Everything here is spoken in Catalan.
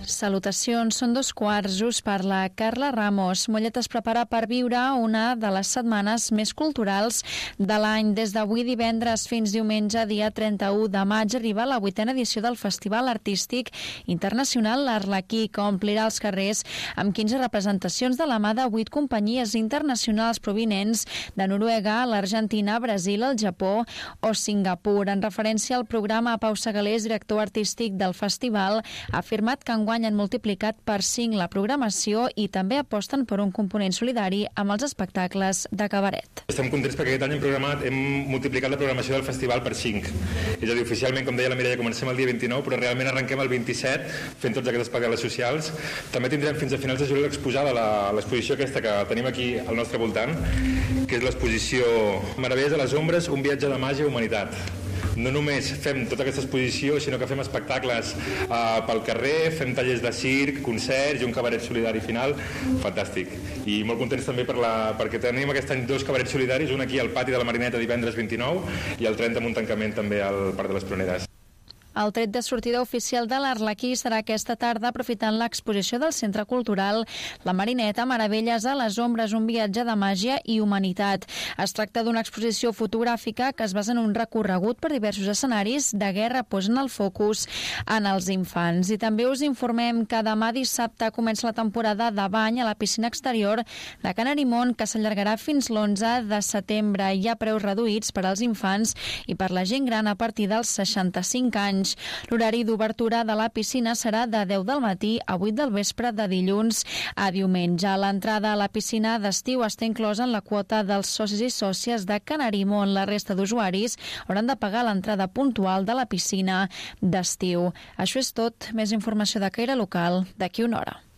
Salutacions, són 2:15, just per la Carla Ramos. Mollet es prepara per viure una de les setmanes més culturals de l'any. Des d'avui divendres fins diumenge, dia 31 de maig, arriba la 8a edició del Festival Artístic Internacional L'Arlequí, que omplirà els carrers amb 15 representacions de la mà de 8 companyies internacionals provinents de Noruega, l'Argentina, Brasil, el Japó o Singapur. En referència al programa, Pau Segalés, director artístic del festival, ha afirmat que enguany han multiplicat per 5 la programació i també aposten per un component solidari amb els espectacles de cabaret. Estem contents perquè aquest any hem multiplicat la programació del festival per 5. És a dir, oficialment, com deia la Mireia, comencem el dia 29, però realment arrenquem el 27 fent tots aquests espectacles socials. També tindrem fins a finals de juliol exposada l'exposició aquesta que tenim aquí al nostre voltant, que és l'exposició Meravelles de les ombres, un viatge de màgia i humanitat. No només fem tota aquesta exposició, sinó que fem espectacles pel carrer, fem tallers de circ, concerts i un cabaret solidari final. Fantàstic. I molt contents també perquè tenim aquest any 2 cabarets solidaris, un aquí al pati de la Marineta divendres 29 i el 30 amb un tancament també al Parc de les Pruneres. El tret de sortida oficial de l'Arlequí serà aquesta tarda, aprofitant l'exposició del Centre Cultural La Marineta, Meravelles a les ombres, un viatge de màgia i humanitat. Es tracta d'una exposició fotogràfica que es basa en un recorregut per diversos escenaris de guerra, posen el focus en els infants. I també us informem que demà dissabte comença la temporada de bany a la piscina exterior de Can Arimon, que s'allargarà fins l'11 de setembre. Hi ha preus reduïts per als infants i per la gent gran a partir dels 65 anys. L'horari d'obertura de la piscina serà de 10 del matí a 8 del vespre de dilluns a diumenge. L'entrada a la piscina d'estiu està inclosa en la quota dels socis i sòcies de Can Arimon. La resta d'usuaris hauran de pagar l'entrada puntual de la piscina d'estiu. Això és tot. Més informació de caire local d'aquí una hora.